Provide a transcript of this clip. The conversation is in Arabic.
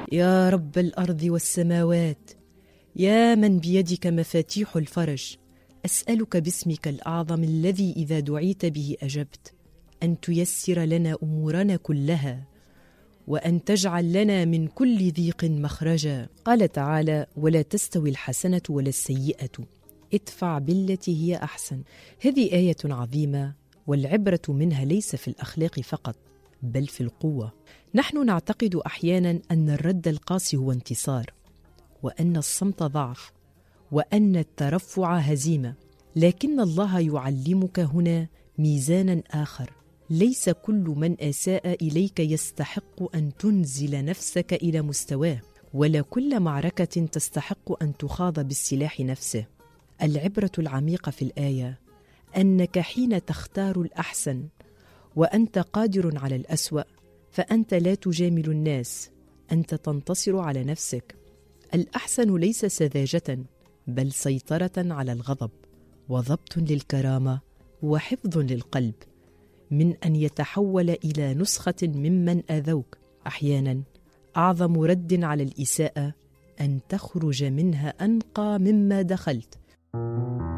يا رب الأرض والسماوات، يا من بيدك مفاتيح الفرج، أسألك باسمك الأعظم الذي إذا دعيت به أجبت أن تيسر لنا أمورنا كلها، وأن تجعل لنا من كل ضيق مخرجا. قال تعالى: ولا تستوي الحسنة ولا السيئة، ادفع بالتي هي أحسن. هذه آية عظيمة، والعبرة منها ليس في الأخلاق فقط بل في القوة. نحن نعتقد أحيانا أن الرد القاسي هو انتصار، وأن الصمت ضعف، وأن الترفع هزيمة، لكن الله يعلمك هنا ميزانا آخر. ليس كل من أساء إليك يستحق أن تنزل نفسك إلى مستواه، ولا كل معركة تستحق أن تخاض بالسلاح نفسه. العبرة العميقة في الآية أنك حين تختار الأحسن وأنت قادر على الأسوأ، فأنت لا تجامل الناس، أنت تنتصر على نفسك. الأحسن ليس سذاجة، بل سيطرة على الغضب، وضبط للكرامة، وحفظ للقلب من أن يتحول إلى نسخة ممن آذوك. أحيانا أعظم رد على الإساءة أن تخرج منها أنقى مما دخلت.